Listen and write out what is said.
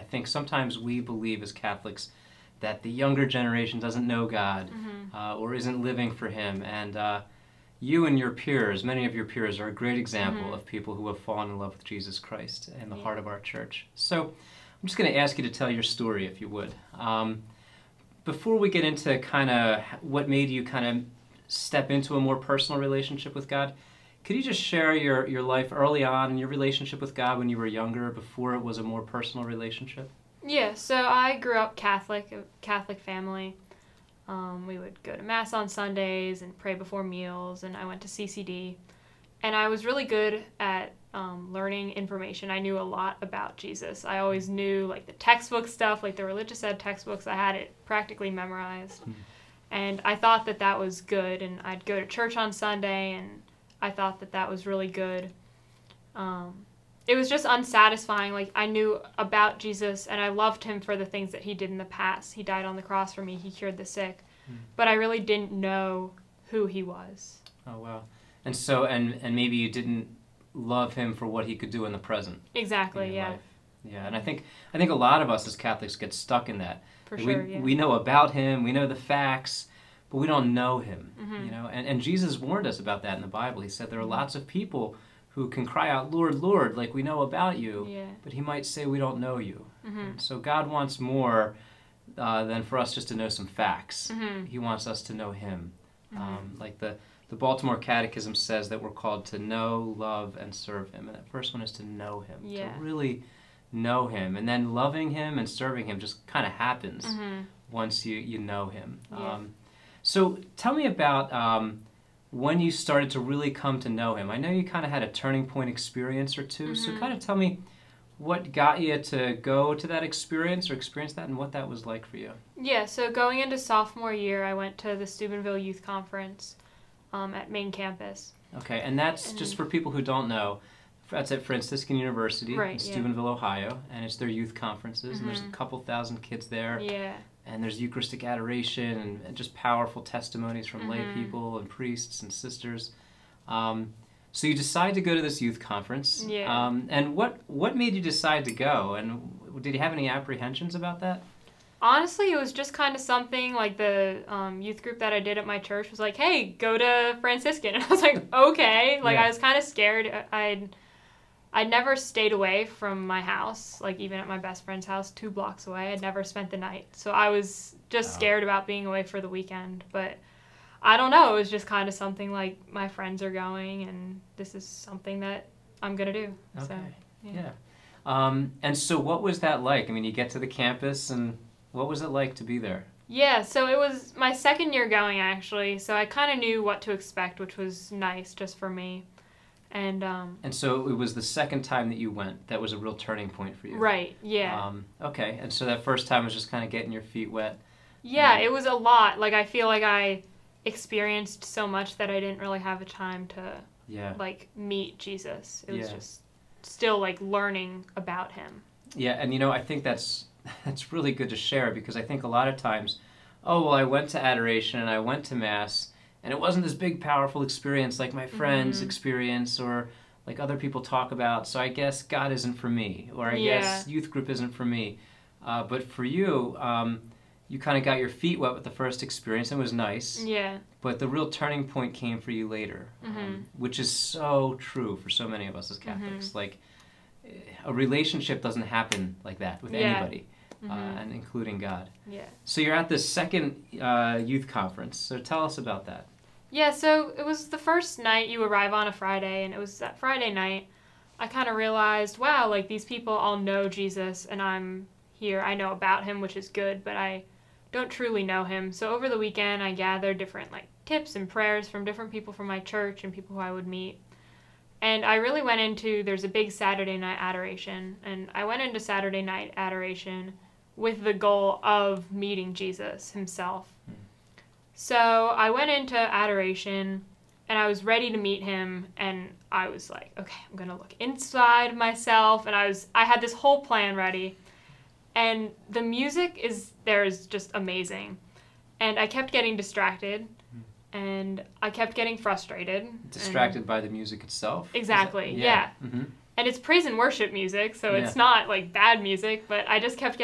think sometimes we believe as Catholics that the younger generation doesn't know God or isn't living for Him. And you and your peers, many of your peers, are a great example of people who have fallen in love with Jesus Christ in the heart of our church. So I'm just going to ask you to tell your story, if you would. Before we get into kind of what made you kind of step into a more personal relationship with God, could you just share your life early on and your relationship with God when you were younger, before it was a more personal relationship? Yeah, so I grew up Catholic, a Catholic family. We would go to Mass on Sundays and pray before meals, and I went to CCD. And I was really good at learning information. I knew a lot about Jesus. I always knew like the textbook stuff, like the religious ed textbooks. I had it practically memorized. And I thought that that was good, and I'd go to church on Sunday, and I thought that that was really good. It was just unsatisfying. Like, I knew about Jesus, and I loved him for the things that he did in the past. He died on the cross for me. He cured the sick. But I really didn't know who he was. Oh, wow. And so, and maybe you didn't love him for what he could do in the present. Exactly, yeah. Life. Yeah, and I think a lot of us as Catholics get stuck in that. For sure, yeah. We know about him, we know the facts, but we don't know him, you know. And Jesus warned us about that in the Bible. He said there are lots of people who can cry out, Lord, Lord, like we know about you, but he might say we don't know you. So God wants more than for us just to know some facts. He wants us to know him. Like the Baltimore Catechism says that we're called to know, love, and serve him. And that first one is to know him, to really know him. And then loving him and serving him just kind of happens once you know him. So tell me about when you started to really come to know him. I know you kind of had a turning point experience or two, so kind of tell me what got you to go to that experience or experience that, and what that was like for you. Yeah, so going into sophomore year, I went to the Steubenville Youth Conference at main campus. Okay, and that's just for people who don't know. That's at Franciscan University in Steubenville, Ohio, and it's their youth conferences, and there's a couple thousand kids there. Yeah. And there's Eucharistic adoration and just powerful testimonies from lay people and priests and sisters. So you decide to go to this youth conference. Yeah. And what made you decide to go? And did you have any apprehensions about that? Honestly, it was just kind of something like the youth group that I did at my church was like, hey, go to Franciscan. And I was like, okay. Like, I was kind of scared. I'd never stayed away from my house, like even at my best friend's house 2 blocks away. I'd never spent the night. So I was just scared about being away for the weekend. But I don't know. It was just kind of something like my friends are going, and this is something that I'm going to do. Okay. So, yeah. And so what was that like? I mean, you get to the campus, and what was it like to be there? Yeah, so it was my second year going, actually. So I kind of knew what to expect, which was nice just for me. And so it was the second time that you went that was a real turning point for you. Right, yeah. Okay, and so that first time was just kind of getting your feet wet. Yeah, it was a lot. Like, I feel like I experienced so much that I didn't really have a time to, like, meet Jesus. It was just still, like, learning about him. Yeah, and, you know, I think that's really good to share, because I think a lot of times, oh, well, I went to adoration and I went to Mass, and it wasn't this big, powerful experience like my friends experience or like other people talk about, so I guess God isn't for me, or I guess youth group isn't for me. But for you, you kind of got your feet wet with the first experience, and it was nice. Yeah. But the real turning point came for you later, which is so true for so many of us as Catholics. Like, a relationship doesn't happen like that with anybody. And including God. Yeah. So you're at the second youth conference. So tell us about that. Yeah, so it was the first night. You arrive on a Friday, and it was that Friday night I kind of realized, wow, like these people all know Jesus, and I'm here. I know about him, which is good, but I don't truly know him. So over the weekend, I gathered different like tips and prayers from different people from my church and people who I would meet. And I really went into, there's a big Saturday night adoration, and I went into Saturday night adoration with the goal of meeting Jesus himself. So I went into adoration, and I was ready to meet him, and I was like, okay, I'm going to look inside myself, and I had this whole plan ready, and the music is just amazing, and I kept getting distracted, and I kept getting frustrated. Distracted by the music itself? Exactly, yeah. And it's praise and worship music, so it's not like bad music, but I just kept